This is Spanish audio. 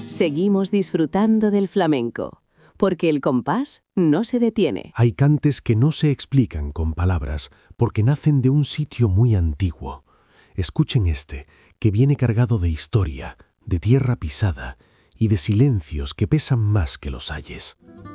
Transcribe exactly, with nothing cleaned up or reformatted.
Seguimos disfrutando del flamenco, porque el compás no se detiene. Hay cantes que no se explican con palabras porque nacen de un sitio muy antiguo. Escuchen este, que viene cargado de historia, de tierra pisada y de silencios que pesan más que los ayes.